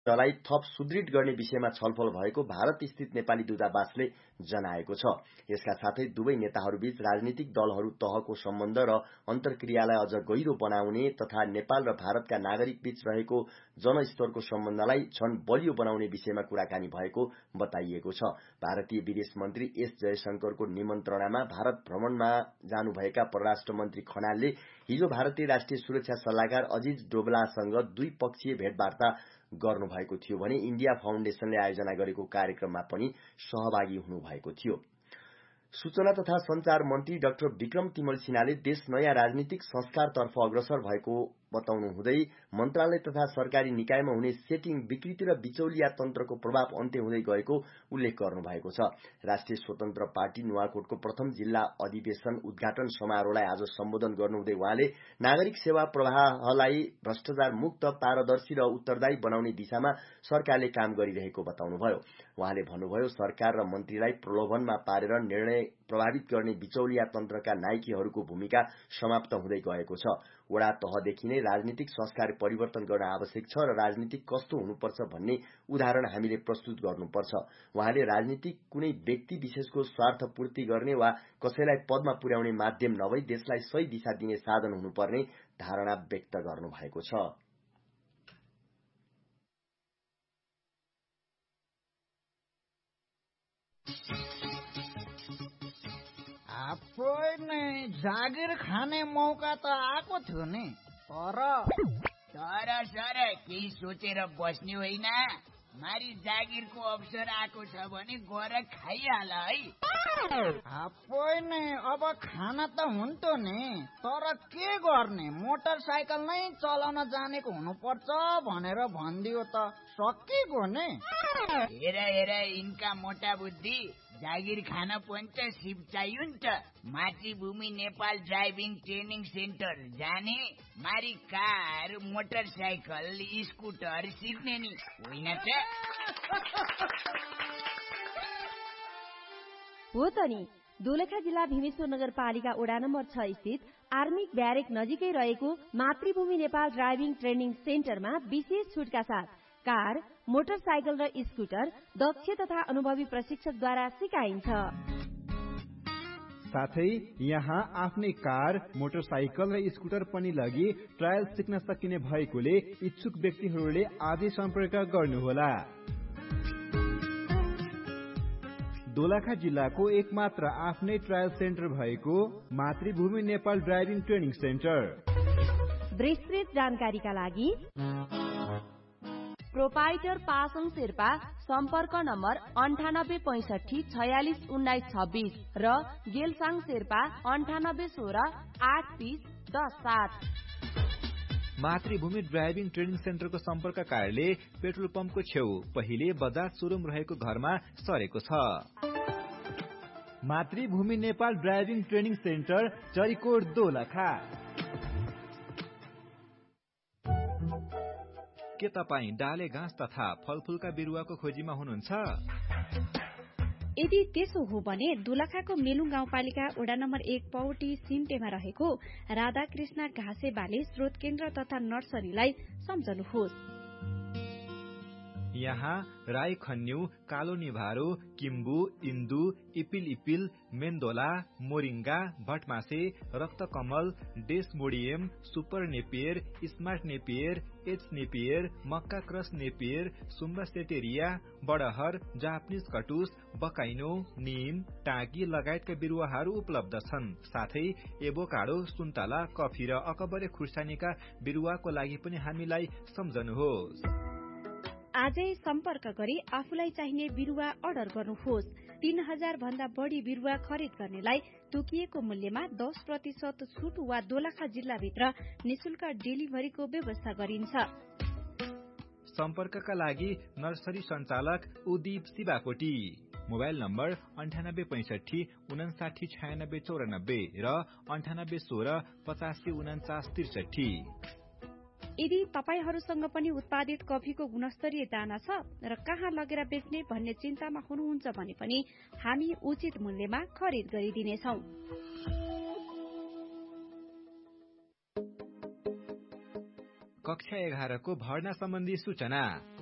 लाई थप सुदृढ गर्ने विषयमा छलफल भएको भारत स्थित नेपाली दूतावासले जनाएको छ। यसका साथै दुवै नेताहरूबीच राजनीतिक दलहरू तहको सम्बन्ध र अन्तर्क्रियालाई अझ गहिरो बनाउने तथा नेपाल र भारतका नागरिकबीच रहेको जनस्तरको सम्बन्धलाई झन बलियो बनाउने विषयमा कुराकानी भएको बताइएको छ। भारतीय विदेश मन्त्री एस जयशंकरको निमन्त्रणामा भारत भ्रमणमा जानुभएका परराष्ट्र मन्त्री खनालले हिजो भारतीय राष्ट्रिय सुरक्षा सल्लाहकार अजिज डोभलासँग द्विपक्षीय भेटवार्ता गर्नुभएको थियो भने इण्डिया फाउन्डेशनले आयोजना गरेको कार्यक्रममा पनि सहभागी हुनुभएको थियो। सूचना तथा संचार मन्त्री डाक्टर विक्रम तिमल सिन्हाले देश नयाँ राजनीतिक संस्कारतर्फ अग्रसर भएको बताउनु हुँदै मन्त्रालय तथा सरकारी निकायमा हुने सेटिङ विकृति र बिचौलिया तन्त्रको प्रभाव अन्त्य हुँदै गएको उल्लेख गर्नुभएको छ। राष्ट्रिय स्वतन्त्र पार्टी नुवाकोटको प्रथम जिल्ला अधिवेशन उद्घाटन समारोहलाई आज सम्बोधन गर्नुहुँदै उहाँले नागरिक सेवा प्रवाहलाई भ्रष्टाचार मुक्त, पारदर्शी र उत्तरदायी बनाउने दिशामा सरकारले काम गरिरहेको बताउनुभयो। उहाँले भन्नुभयो, सरकार र मन्त्रीलाई प्रलोभनमा पारेर निर्णय प्रभावित गर्ने बिचौलिया तन्त्रका नायकीहरूको भूमिका समाप्त हुँदै गएको छ। वडा तहदेखि नै राजनीतिक संस्कार परिवर्तन गर्न आवश्यक छ र राजनीति कस्तो हुनुपर्छ भन्ने उदाहरण हामीले प्रस्तुत गर्नुपर्छ। उहाँले राजनीति कुनै व्यक्ति विशेषको स्वार्थ पूर्ति गर्ने वा कसैलाई पदमा पुर्याउने माध्यम नभई देशलाई सही दिशा दिने साधन हुनुपर्ने धारणा व्यक्त गर्नुभएको छ। जागिर खाने मौका त आएको थियो नि, तर केही सोचेर बस्ने होइन। मारी जागिरको अवसर आएको छ भने गएर खाइहाल है। अब खाना त हुन्थ्यो नि, तर के गर्ने, मोटरसाइकल नै चलाउन जानेको हुनुपर्छ भनेर भनिदियो त सकिगयो नि। हेर यिनका मोटा बुद्धि, जागिर खान पनि त सिप चाहियो नि त। मातृभूमि नेपाल ड्राइभिङ ट्रेनिङ सेन्टर जाने, मारी कार, मोटरसाइकल, स्कुटर सिक्ने नि होइन त। हो त नि। दोलखा जिल्ला भीमेश्वर नगरपालिका वडा नम्बर 6 स्थित आर्मिक ब्यारेक नजिकै रहेको मातृभूमि नेपाल ड्राइभिङ ट्रेनिङ सेन्टरमा विशेष छुटका साथ कार, मोटरसाइकल र स्कुटर दक्ष तथा अनुभवी प्रशिक्षकद्वारा सिकाइन्छ। साथै यहाँ आफ्नै कार, मोटरसाइकल र स्कुटर पनि लगी ट्रायल सिक्न सकिने भएकोले इच्छुक व्यक्तिहरूले आजै सम्पर्क गर्नुहोला। दोलखा जिल्लाको एकमात्र आफ्नै ट्रायल सेन्टर भएको मातृभूमि नेपाल ड्राइभिङ ट्रेनिङ सेन्टर। विस्तृत जानकारीका लागि प्रोपाइटर पासङ शेर्पा, सम्पर्क नम्बर 9865 46 19 26 र गेलसाङ शेर्पा 98 16 8 30 10 7। मातृभूमि ड्राइभिङ ट्रेनिङ सेन्टरको सम्पर्क कार्यालय पेट्रोल पम्पको छेउ पहिले बजाज सोरुम रहेको घरमा सरेको छ। मातृभूमि Nepal driving training centre, Charikot, Dolakha. के तपाईँ डाले घाँस तथा फलफूलका बिरुवाको खोजीमा हुनुहुन्छ? यदि त्यसो हो भने दोलखाको मेलुङ गाउँपालिका वडा नम्बर 1 पौटी सिम्टेमा रहेको राधाकृष्ण घाँसे बाली स्रोत केन्द्र तथा नर्सरीलाई सम्झनुहोस्। यहाँ राई खन्यु, कालो निभारो, किम्बु, इन्दु, इपिल, मेन्दोला, moringa, भटमासे, रक्तकमल, डेसमोडियम, super Napier, smart Napier, H Napier, मक्का क्रस नेपियर, सुम्बा सेटेरिया, बडहर, जापानिज कटुस, बकाइनो, नीम, टाँकी लगायतका बिरुवाहरू उपलब्ध छन्। साथै एभोकाडो, सुन्तला, कफी र अकबरे खुर्सानीका बिरुवाको लागि पनि हामीलाई सम्झनुहोस्। आजै सम्पर्क गरी आफूलाई चाहिने बिरुवा अर्डर गर्नुहोस्। 3000 भन्दा बढी बिरुवा खरिद गर्नेलाई तोकिएको मूल्यमा 10% छुट वा दोलखा जिल्लाभित्र निशुल्क डेलिभरीको व्यवस्था गरिन्छ। सम्पर्कका लागि नर्सरी सञ्चालक उदीप शिवाकोटी, मोबाइल नम्बर 9865 59 96 94 र 98 16 85 49 63। यदि तपाईहरूसँग पनि उत्पादित कफीको गुणस्तरीय दाना छ र कहाँ लगेर बेच्ने भन्ने चिन्तामा हुनुहुन्छ भने पनि हामी उचित मूल्यमा खरिद गरिदिनेछौँ। कक्षा 11 को भर्ना सम्बन्धी सूचना।